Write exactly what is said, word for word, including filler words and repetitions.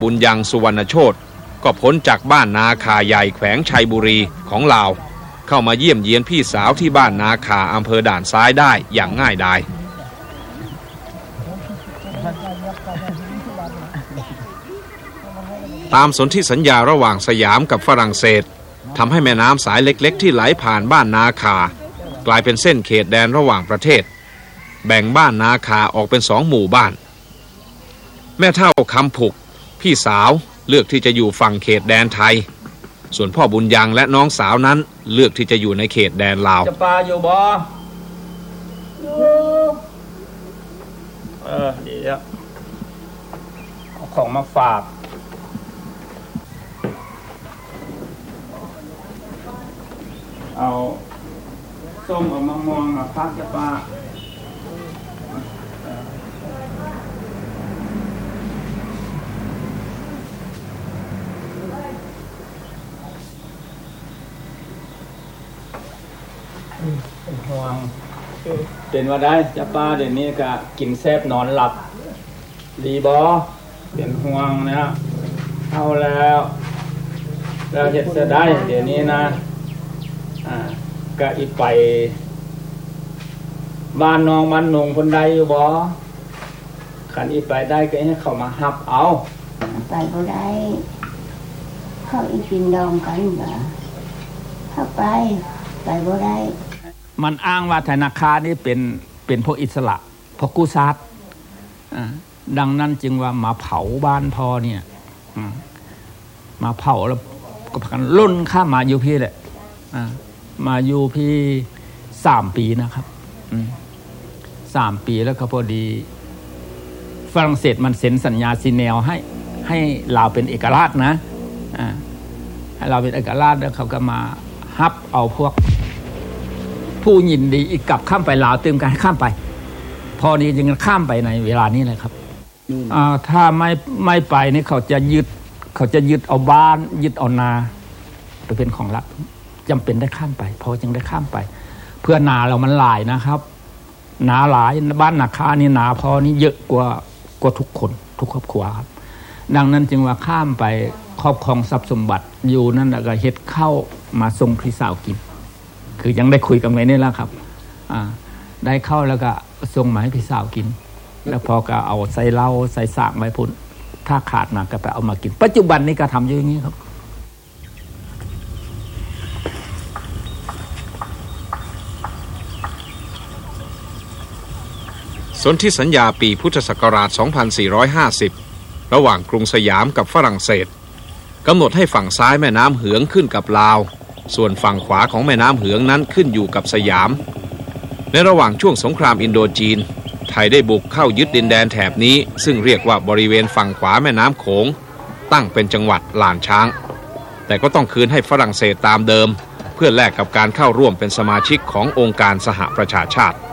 บุญยังสุวรรณโชติก็พ้นจากบ้านนาคาใหญ่แขวงชัยบุรีของลาวเข้ามาเยี่ยมเยียนพี่สาวที่บ้านนาคาอำเภอด่านซ้ายได้อย่างง่ายดายตามสนธิสัญญาระหว่างสยามกับฝรั่งเศสทำให้แม่น้ำสายเล็กๆที่ไหลผ่านบ้านนาคากลายเป็นเส้นเขตแดนระหว่างประเทศแบ่งบ้านนาคาออกเป็นสองหมู่บ้านแม่เฒ่าคำผุกพี่สาวเลือกที่จะอยู่ฝั่งเขตแดนไทยส่วนพ่อบุญยังและน้องสาวนั้นเลือกที่จะอยู่ในเขตแดนลาวจะปลาอยู่บ่อยู่เออดีแล้วเอาของมาฝากเอาส้มเอามะม่วงมาพักจะปลาเป็นห่วงเป็นว่าได้จะป้าเดี๋ยวนี้ก็กินแซ่บนอนหลับรีบอเป็นห่วงนะเอาแล้วเราเห็ดจะได้เดี๋ยวนี้นะอ่าก็อีกไปบ้านน้องบ้านนงคนใดอยู่บอขันอีกไปได้ก็ให้เขามาหับเอาไปบ่ได้เขาอีกินดองกันเหรอถ้าไปไปบ่ได้มันอ้างว่าธนาคารนี่เป็นเป็นพวกอิสระพวกกู้ซัดดังนั้นจึงว่ามาเผาบ้านพอเนี่ยมาเผาแล้วก็พักกันล้นข้ามมาอยู่พี่แหละมาอยู่พี่สามปีนะครับสามปีแล้วก็พอดีฝรั่งเศสมันเซ็นสัญญาซีแนวให้ให้เราเป็นเอกราชนะให้เราเป็นเอกราชแล้วเขาก็มาฮับเอาพวกผู้ยินดีอีกกลับข้ามไปลาวเติมการข้ามไปพอนี้จึงข้ามไปในเวลานี้เลยครับถ้าไม่ไม่ไปนี่เขาจะยึดเขาจะยึดเอาบ้านยึดเอานาไปเป็นของรัฐจำเป็นได้ข้ามไปพอจึงได้ข้ามไปเพื่อนาเรามันหลายนะครับนาหลายบ้านนาคานี่นาพอนี้เยอะกว่ากว่าทุกคนทุกครอบครัวครับดังนั้นจึงว่าข้ามไปครอบครองทรัพย์สมบัติอยู่นั่นแล้วก็เฮ็ดเข้ามาส่งพี่สาวกินคือยังได้คุยกันไว้นี่แล้วครับได้เข้าแล้วก็ส่งมาให้พี่สาวกินแล้วพอก็เอาใส่เหล้าใส่สากไว้พุ่นถ้าขาดมาก็ไปเอามากินปัจจุบันนี้ก็ทำอยู่อย่างนี้ครับสนธิสัญญาปีพุทธศักราชสองพันสี่ร้อยห้าสิบระหว่างกรุงสยามกับฝรั่งเศสกำหนดให้ฝั่งซ้ายแม่น้ำเหืองขึ้นกับลาวส่วนฝั่งขวาของแม่น้ำเหืองนั้นขึ้นอยู่กับสยามในระหว่างช่วงสงครามอินโดจีนไทยได้บุกเข้ายึดดินแดนแถบนี้ซึ่งเรียกว่าบริเวณฝั่งขวาแม่น้ำโขงตั้งเป็นจังหวัดลานช้างแต่ก็ต้องคืนให้ฝรั่งเศสตามเดิมเพื่อแลกกับการเข้าร่วมเป็นสมาชิกขององค์การสหประชาชาติ